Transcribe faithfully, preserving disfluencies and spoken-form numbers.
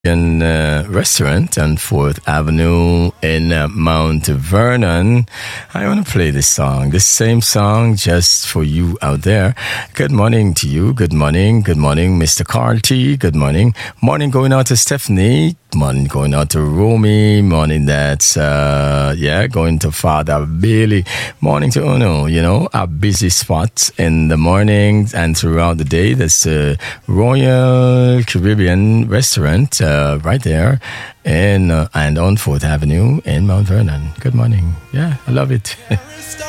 Caribbean uh, restaurant on fourth Avenue in uh, Mount Vernon. I want to play this song, this same song just for you out there. Good morning to you. Good morning. Good morning, Mister Carl T. Good morning. Morning going out to Stephanie. Morning going out to Romy. Morning that's, uh, yeah, going to Father Billy. Morning to Uno. You know, our busy spots in the mornings and throughout the day. That's the Royal Caribbean restaurant. Uh, Uh, right there in, uh, and on fourth Avenue in Mount Vernon. Good morning. Yeah, I love it.